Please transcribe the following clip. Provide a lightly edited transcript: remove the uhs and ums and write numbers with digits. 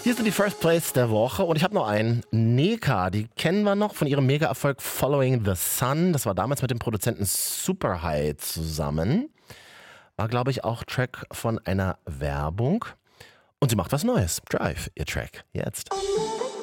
Hier sind die First Place der Woche und ich habe noch einen. Neka, die kennen wir noch von ihrem Mega-Erfolg Following the Sun. Das war damals mit dem Produzenten Superhigh zusammen. War, glaube ich, auch Track von einer Werbung. Und sie macht was Neues. Drive, ihr Track. Jetzt.